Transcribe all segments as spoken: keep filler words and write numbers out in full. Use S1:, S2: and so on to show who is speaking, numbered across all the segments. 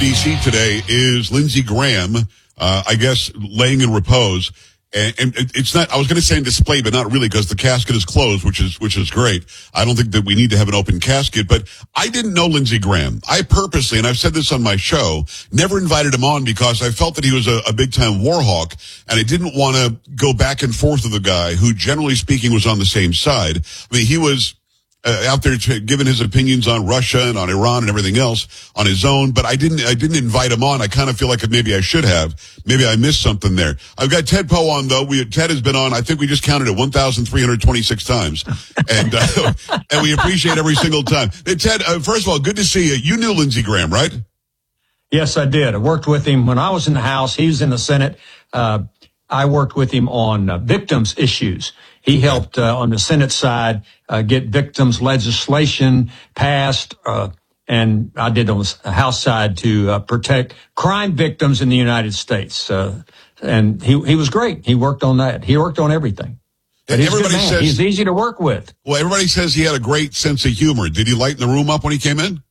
S1: D C today is Lindsey Graham, uh, I guess, laying in repose. And, and it's not, I was going to say in display, but not really, because the casket is closed, which is, which is great. I don't think that we need to have an open casket, but I didn't know Lindsey Graham. I purposely, and I've said this on my show, never invited him on because I felt that he was a, a big time war hawk, and I didn't want to go back and forth with a guy who, generally speaking, was on the same side. I mean, he was Uh, out there to, giving his opinions on Russia and on Iran and everything else on his own, but I didn't, I didn't invite him on. I kind of feel like maybe I should have. Maybe I missed something there. I've got Ted Poe on though. We, Ted has been on, I think we just counted it one thousand three hundred twenty-six times. And, uh, and we appreciate every single time. Hey, Ted, uh, first of all, good to see you. You knew Lindsey Graham, right?
S2: Yes, I did. I worked with him when I was in the House. He was in the Senate. Uh, I worked with him on uh, victims issues. He helped uh, on the Senate side uh, get victims legislation passed, uh, and I did on the House side to uh, protect crime victims in the United States. Uh, and he he was great. He worked on that. He worked on everything. But he's everybody a good man. Says he's easy to work with.
S1: Well, everybody says he had a great sense of humor. Did he lighten the room up when he came in?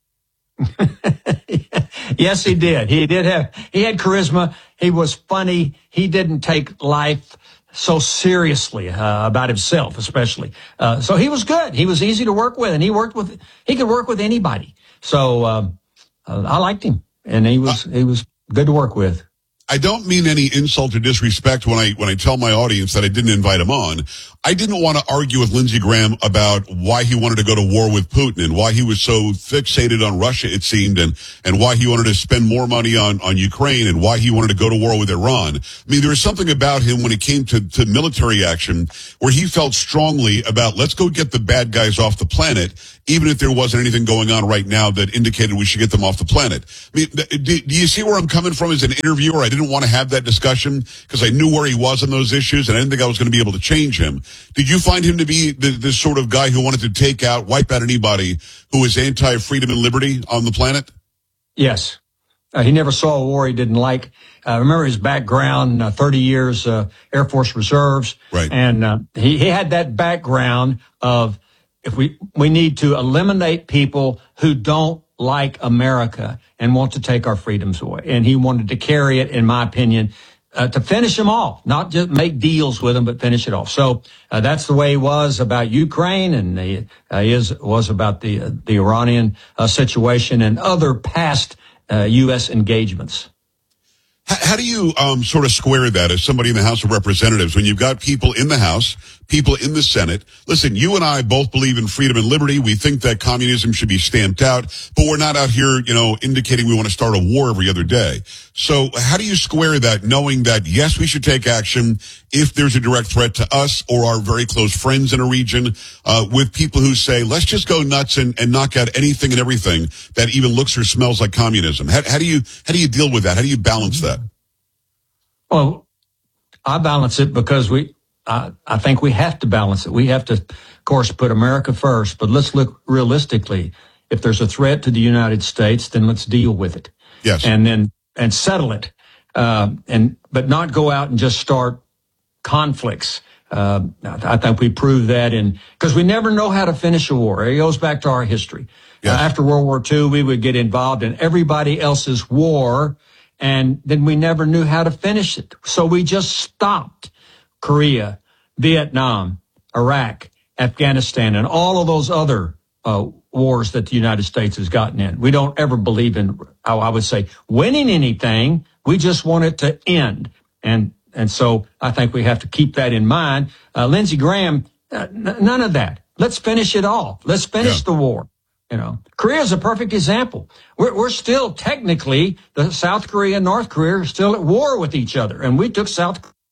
S2: Yes, he did. He did have. He had charisma. He was funny. He didn't take life so seriously uh, about himself, especially. Uh, so he was good. He was easy to work with, and he worked with. He could work with anybody. So um, uh, I liked him, and he was uh, he was good to work with.
S1: I don't mean any insult or disrespect when I when I tell my audience that I didn't invite him on. I didn't want to argue with Lindsey Graham about why he wanted to go to war with Putin and why he was so fixated on Russia, it seemed, and, and why he wanted to spend more money on, on Ukraine and why he wanted to go to war with Iran. I mean, there was something about him when it came to, to military action where he felt strongly about let's go get the bad guys off the planet, even if there wasn't anything going on right now that indicated we should get them off the planet. I mean, do, do you see where I'm coming from as an interviewer? I didn't want to have that discussion because I knew where he was on those issues and I didn't think I was going to be able to change him. Did you find him to be the, this sort of guy who wanted to take out, wipe out anybody who is anti-freedom and liberty on the planet?
S2: Yes. Uh, he never saw a war he didn't like. I uh, remember his background, uh, thirty years, uh, Air Force Reserves.
S1: Right.
S2: And uh, he, he had that background of if we, we need to eliminate people who don't like America and want to take our freedoms away. And he wanted to carry it, in my opinion, uh, to finish them off, not just make deals with them, but finish it off. So uh, that's the way he was about Ukraine, and he uh, is was about the uh, the Iranian uh, situation and other past uh, U S engagements.
S1: How, how do you um, sort of square that as somebody in the House of Representatives when you've got people in the House, people in the Senate? Listen, you and I both believe in freedom and liberty. We think that communism should be stamped out, but we're not out here, you know, indicating we want to start a war every other day. So how do you square that, knowing that, yes, we should take action if there's a direct threat to us or our very close friends in a region, uh, with people who say, let's just go nuts and, and knock out anything and everything that even looks or smells like communism? How, how do you, how do you deal with that? How do you balance that?
S2: Well, I balance it because we, I, I think we have to balance it. We have to, of course, put America first, but let's look realistically. If there's a threat to the United States, then let's deal with it.
S1: Yes.
S2: And then, and settle it. Uh, and, but not go out and just start conflicts. Uh, I think we proved that in, because we never know how to finish a war. It goes back to our history.
S1: Yes.
S2: Uh, after World War Two, we would get involved in everybody else's war, and then we never knew how to finish it. So we just stopped. Korea, Vietnam, Iraq, Afghanistan, and all of those other uh, wars that the United States has gotten in. We don't ever believe in, I would say, winning anything. We just want it to end. And and so I think we have to keep that in mind. Uh, Lindsey Graham, uh, n- none of that. Let's finish it off. Let's finish yeah. the war. You know, Korea is a perfect example. We're, we're still technically, the South Korea and North Korea are still at war with each other. And we took South Korea.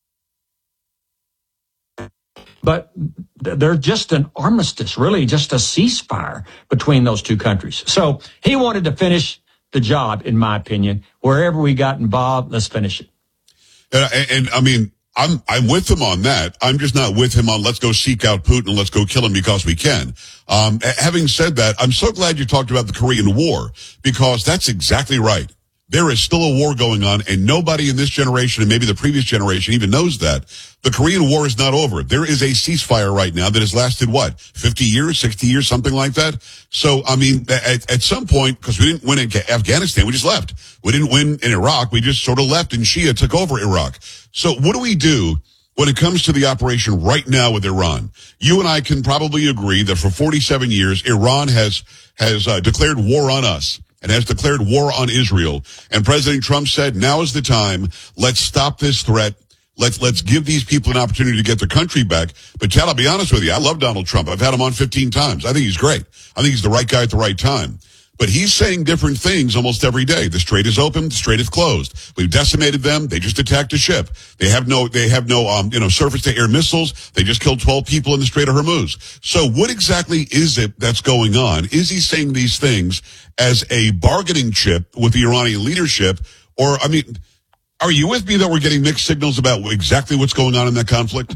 S2: But they're just an armistice, really, just a ceasefire between those two countries. So he wanted to finish the job, in my opinion. Wherever we got involved, let's finish it.
S1: And, and, and I mean, I'm I'm with him on that. I'm just not with him on let's go seek out Putin and let's go kill him because we can. Um, having said that, I'm so glad you talked about the Korean War because that's exactly right. There is still a war going on, and nobody in this generation and maybe the previous generation even knows that. The Korean War is not over. There is a ceasefire right now that has lasted, what, fifty years, sixty years, something like that? So, I mean, at, at some point, because we didn't win in Afghanistan, we just left. We didn't win in Iraq, we just sort of left, and Shia took over Iraq. So what do we do when it comes to the operation right now with Iran? You and I can probably agree that for forty-seven years, Iran has has uh, declared war on us and has declared war on Israel. And President Trump said, now is the time. Let's stop this threat. Let's let's give these people an opportunity to get their country back. But Chad, I'll be honest with you, I love Donald Trump. I've had him on fifteen times. I think he's great. I think he's the right guy at the right time. But he's saying different things almost every day. The strait is open, the strait is closed. We've decimated them. They just attacked a ship. They have no, they have no, um, you know, surface to air missiles. They just killed twelve people in the Strait of Hormuz. So what exactly is it that's going on? Is he saying these things as a bargaining chip with the Iranian leadership? Or, I mean, are you with me that we're getting mixed signals about exactly what's going on in that conflict?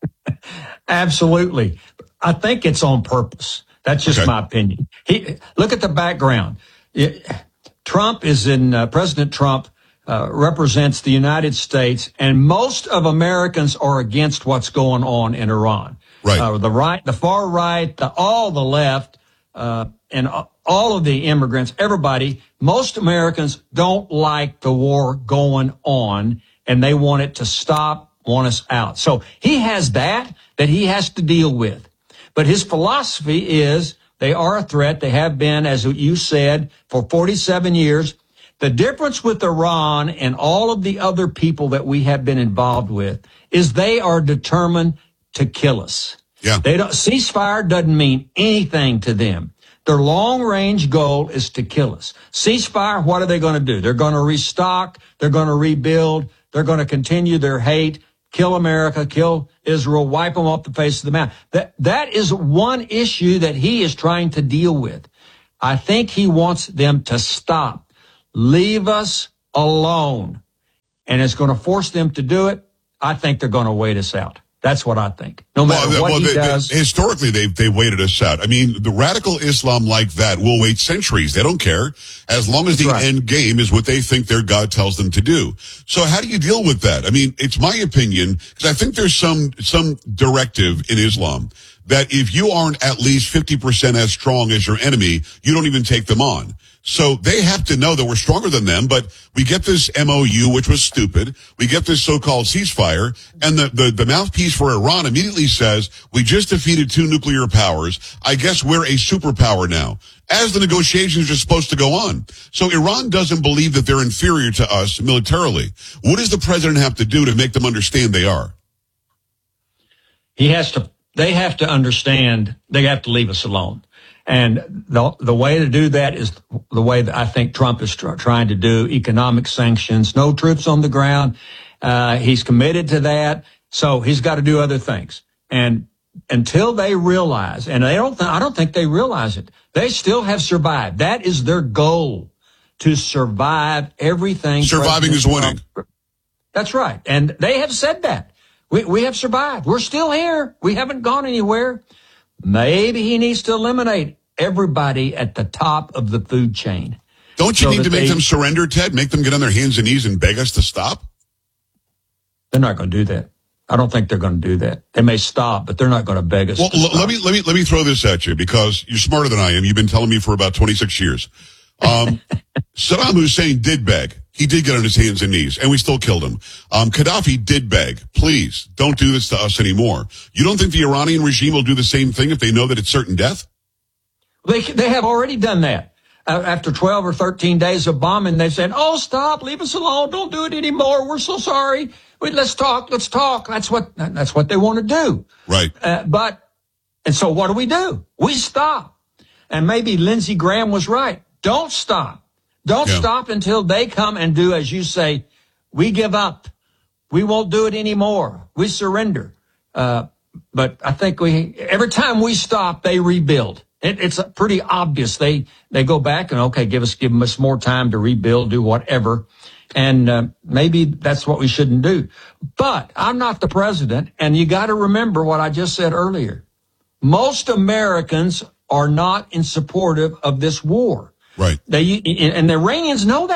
S2: Absolutely. I think it's on purpose. That's just
S1: okay.
S2: my opinion. He, look at the background. It, Trump is in, uh, President Trump uh, represents the United States, and most of Americans are against what's going on in Iran.
S1: Right.
S2: Uh, the right, the far right, the, all the left, uh, and all of the immigrants, everybody, most Americans don't like the war going on, and they want it to stop, want us out. So he has that, that he has to deal with. But his philosophy is they are a threat. They have been, as you said, for forty-seven years. The difference with Iran and all of the other people that we have been involved with is they are determined to kill us.
S1: Yeah.
S2: They don't, ceasefire doesn't mean anything to them. Their long-range goal is to kill us. Ceasefire, what are they going to do? They're going to restock. They're going to rebuild. They're going to continue their hate. Kill America, kill Israel, wipe them off the face of the map. That, that is one issue that he is trying to deal with. I think he wants them to stop. Leave us alone. And it's going to force them to do it. I think they're going to wait us out. That's what I think. No matter
S1: well,
S2: what
S1: well,
S2: he
S1: they,
S2: does.
S1: They, historically, they've, they've waited us out. I mean, the radical Islam like that will wait centuries. They don't care as long as
S2: That's
S1: the
S2: right.
S1: end game is what they think their God tells them to do. So how do you deal with that? I mean, it's my opinion, because I think there's some, some directive in Islam that if you aren't at least fifty percent as strong as your enemy, you don't even take them on. So they have to know that we're stronger than them, but we get this M O U, which was stupid. We get this so-called ceasefire, and the, the, the mouthpiece for Iran immediately says, we just defeated two nuclear powers. I guess we're a superpower now, as the negotiations are supposed to go on. So Iran doesn't believe that they're inferior to us militarily. What does the president have to do to make them understand they are?
S2: He has to, they have to understand they have to leave us alone. And the the way to do that is the way that I think Trump is tr- trying to do: economic sanctions, no troops on the ground. Uh, he's committed to that. So he's got to do other things. And until they realize, and they don't, th- I don't think they realize it, they still have survived. That is their goal, to survive everything.
S1: Surviving is winning.
S2: Trump. That's right. And they have said that. We, we have survived. We're still here. We haven't gone anywhere. Maybe he needs to eliminate everybody at the top of the food chain.
S1: Don't you
S2: so
S1: need to make
S2: they,
S1: them surrender, Ted? Make them get on their hands and knees and beg us to stop?
S2: They're not going to do that. I don't think they're going to do that. They may stop, but they're not going to beg us
S1: well,
S2: to
S1: l-
S2: stop.
S1: let me let me let me throw this at you, because you're smarter than I am. You've been telling me for about twenty-six years. Um, Saddam Hussein did beg. He did get on his hands and knees, and we still killed him. Um, Gaddafi did beg, please, don't do this to us anymore. You don't think the Iranian regime will do the same thing if they know that it's certain death?
S2: They they have already done that. Uh, after twelve or thirteen days of bombing, they said, oh, stop, leave us alone, don't do it anymore, we're so sorry. Wait, let's talk, let's talk. That's what that's what they want to do.
S1: Right.
S2: Uh, but, and so what do we do? We stop. And maybe Lindsey Graham was right. Don't stop. Don't
S1: yeah.
S2: stop until they come and do, as you say, we give up. We won't do it anymore. We surrender. Uh, but I think we, every time we stop, they rebuild. It, it's pretty obvious. They, they go back and, okay, give us, give us more time to rebuild, do whatever. And, uh, maybe that's what we shouldn't do. But I'm not the president. And you got to remember what I just said earlier. Most Americans are not in supportive of this war.
S1: Right.
S2: They, and the Iranians know that.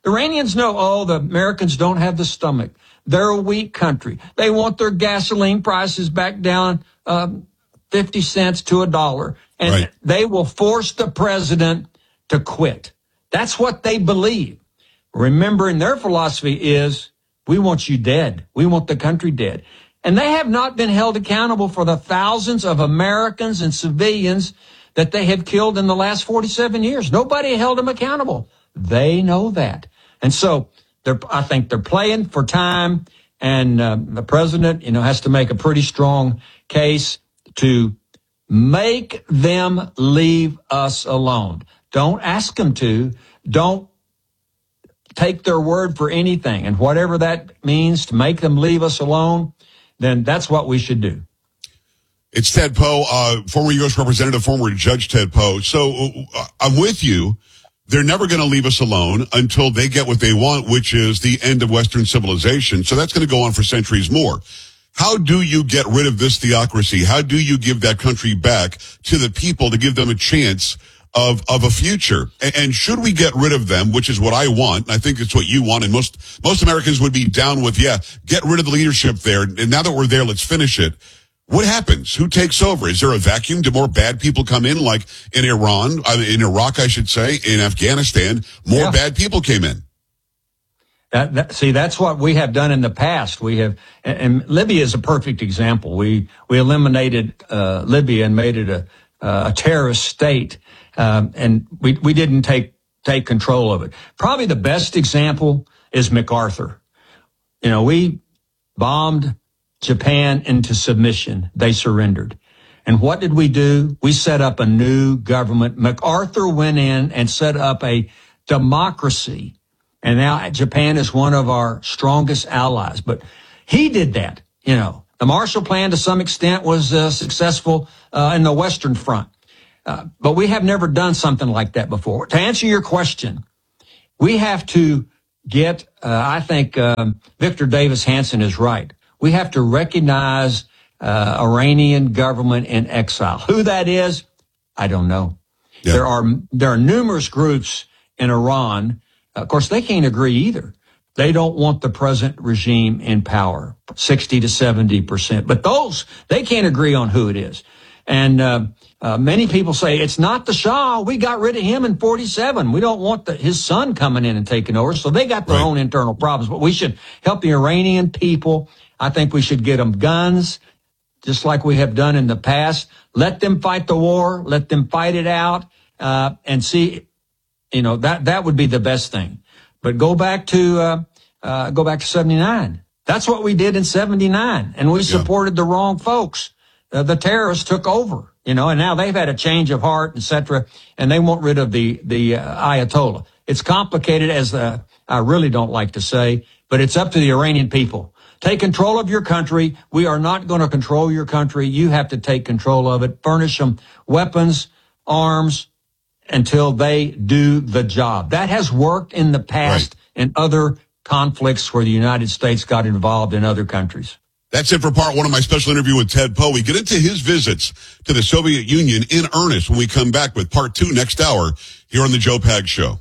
S2: The Iranians know, oh, the Americans don't have the stomach. They're a weak country. They want their gasoline prices back down um, fifty cents to a dollar. And
S1: right.
S2: they will force the president to quit. That's what they believe. Remembering their philosophy is, we want you dead. We want the country dead. And they have not been held accountable for the thousands of Americans and civilians that they have killed in the last forty-seven years. Nobody held them accountable. They know that. And so they're, I think they're playing for time. And uh, the president, you know, has to make a pretty strong case to make them leave us alone. Don't ask them to. Don't take their word for anything. And whatever that means to make them leave us alone, then that's what we should do.
S1: It's Ted Poe, uh, former U S Representative, former Judge Ted Poe. So uh, I'm with you. They're never going to leave us alone until they get what they want, which is the end of Western civilization. So that's going to go on for centuries more. How do you get rid of this theocracy? How do you give that country back to the people to give them a chance of of a future? And, and should we get rid of them, which is what I want, and I think it's what you want, and most most Americans would be down with, yeah, get rid of the leadership there. And now that we're there, let's finish it. What happens? Who takes over? Is there a vacuum? Do more bad people come in, like in Iran, uh, in Iraq, I should say, in Afghanistan? More yeah. bad people came in.
S2: That, that, see, that's what we have done in the past. We have, and, and Libya is a perfect example. We we eliminated uh, Libya and made it a uh, a terrorist state, um, and we we didn't take take control of it. Probably the best example is MacArthur. You know, we bombed Japan into submission. They surrendered. And what did we do? We set up a new government. MacArthur went in and set up a democracy. And now Japan is one of our strongest allies. But he did that. You know, the Marshall Plan to some extent was uh, successful uh, in the Western Front. Uh, but we have never done something like that before. To answer your question, we have to get, uh, I think um, Victor Davis Hanson is right. We have to recognize uh, Iranian government in exile. Who that is, I don't know. Yeah. There are there are numerous groups in Iran. Of course, they can't agree either. They don't want the present regime in power, sixty to seventy percent. But those, they can't agree on who it is. And uh, uh, many people say, it's not the Shah. We got rid of him in forty-seven. We don't want the, his son coming in and taking over. So they got their right. own internal problems. But we should help the Iranian people. I think we should get them guns, just like we have done in the past. Let them fight the war. Let them fight it out, uh, and see, you know, that, that would be the best thing. But go back to, uh, uh, go back to seventy-nine. That's what we did in seventy-nine. And we yeah. supported the wrong folks. Uh, the terrorists took over, you know, and now they've had a change of heart, et cetera, and they want rid of the, the uh, Ayatollah. It's complicated, as uh, I really don't like to say, but it's up to the Iranian people. Take control of your country. We are not going to control your country. You have to take control of it. Furnish them weapons, arms, until they do the job. That has worked in the past right. in other conflicts where the United States got involved in other countries.
S1: That's it for part one of my special interview with Ted Poe. We get into his visits to the Soviet Union in earnest when we come back with part two next hour here on the Joe Pags Show.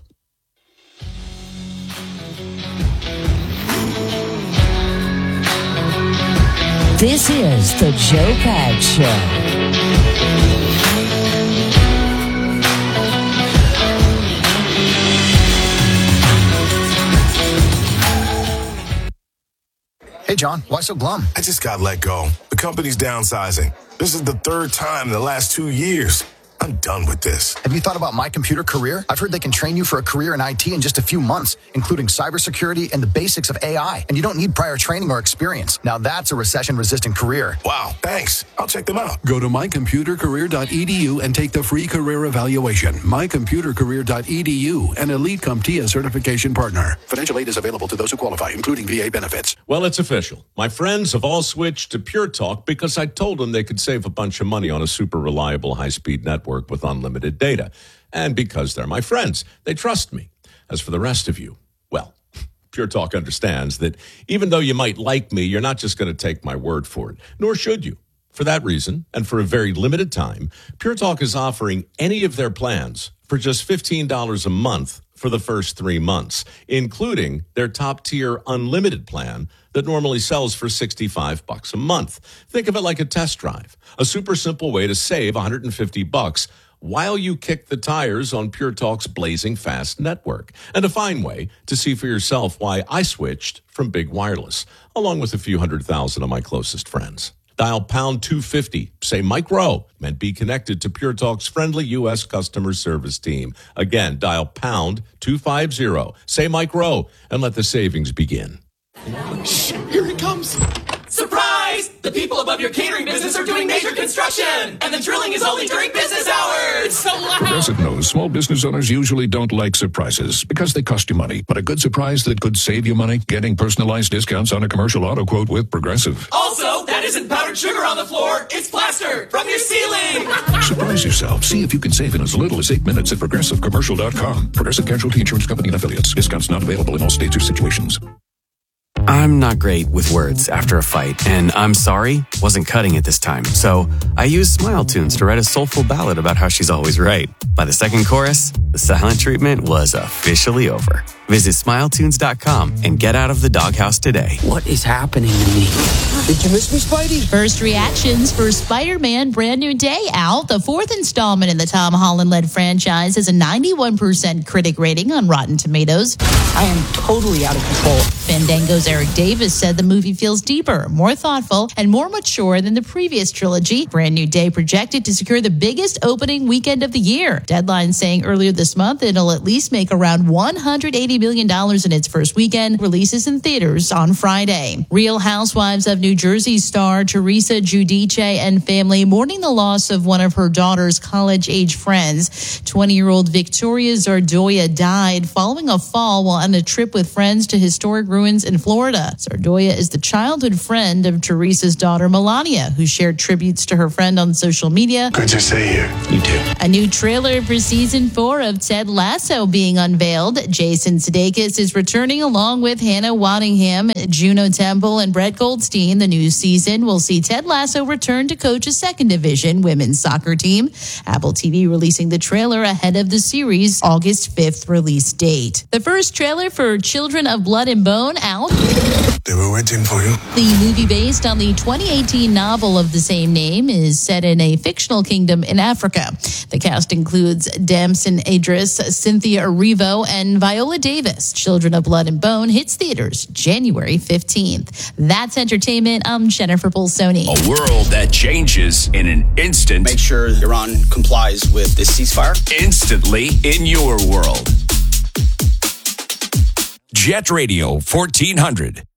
S3: This is the Joe Pags Show.
S4: Hey, John, why so glum?
S5: I just got let go. The company's downsizing. This is the third time in the last two years. I'm done with this.
S4: Have you thought about My Computer Career? I've heard they can train you for a career in I T in just a few months, including cybersecurity and the basics of A I. And you don't need prior training or experience. Now that's a recession-resistant career.
S5: Wow, thanks. I'll check them out.
S6: Go to my computer career dot e d u and take the free career evaluation. my computer career dot e d u, an Elite CompTIA certification partner. Financial aid is available to those who qualify, including V A benefits.
S7: Well, it's official. My friends have all switched to Pure Talk because I told them they could save a bunch of money on a super reliable high-speed network with unlimited data. And because they're my friends, they trust me. As for the rest of you, well, Pure Talk understands that even though you might like me, you're not just going to take my word for it, nor should you. For that reason, and for a very limited time, Pure Talk is offering any of their plans for just fifteen dollars a month for the first three months, including their top-tier unlimited plan that normally sells for sixty-five bucks a month. Think of it like a test drive, a super simple way to save one hundred fifty bucks while you kick the tires on Pure Talk's blazing fast network, and a fine way to see for yourself why I switched from Big Wireless, along with a few hundred thousand of my closest friends. Dial pound two fifty, say Mike Rowe, and be connected to Pure Talk's friendly U S customer service team. Again, dial pound two fifty, say Mike Rowe, and let the savings begin.
S8: Shh, here he comes. Surprise! The people above your catering business are doing major construction, and the drilling is only during business hours. So loud.
S9: Progressive knows small business owners usually don't like surprises because they cost you money. But a good surprise that could save you money? Getting personalized discounts on a commercial auto quote with Progressive.
S8: Also, that isn't powdered sugar on the floor. It's plaster from your ceiling.
S9: Surprise yourself. See if you can save in as little as eight minutes at progressive commercial dot com. Progressive Casualty Insurance Company and Affiliates. Discounts not available in all states or situations.
S10: I'm not great with words after a fight, and I'm sorry wasn't cutting it this time. So I used Smile Tunes to write a soulful ballad about how she's always right. By the second chorus, the silent treatment was officially over. Visit smile tunes dot com and get out of the doghouse today.
S11: What is happening to me? Did you miss me, Spidey?
S12: First reactions for Spider-Man Brand New Day out. The fourth installment in the Tom Holland-led franchise has a ninety-one percent critic rating on Rotten Tomatoes.
S11: I am totally out of control.
S12: Fandango's Eric Davis said the movie feels deeper, more thoughtful, and more mature than the previous trilogy. Brand New Day projected to secure the biggest opening weekend of the year. Deadline saying earlier this month it'll at least make around one hundred eighty million dollars in its first weekend. Releases in theaters on Friday. Real Housewives of New Jersey star Teresa Giudice and family mourning the loss of one of her daughter's college-age friends. twenty-year-old Victoria Zardoya died following a fall while on a trip with friends to historic ruins in Florida. Zardoya is the childhood friend of Teresa's daughter Melania, who shared tributes to her friend on social media.
S5: Good to see you. You too.
S12: A new trailer for season four of Ted Lasso being unveiled. Jason Sudeikis is returning along with Hannah Waddingham, Juno Temple, and Brett Goldstein. The new season will see Ted Lasso return to coach a second division women's soccer team. Apple T V releasing the trailer ahead of the series' August fifth release date. The first trailer for Children of Blood and Bone out.
S5: They were waiting for you.
S12: The movie, based on the twenty eighteen novel of the same name, is set in a fictional kingdom in Africa. The cast includes Damson Idris, Cynthia Erivo, and Viola Davis. Children of Blood and Bone hits theaters January fifteenth. That's entertainment. I'm Jennifer Bolsoni.
S13: A world that changes in an instant.
S14: Make sure Iran complies with this ceasefire.
S13: Instantly in your world. Jet Radio fourteen hundred.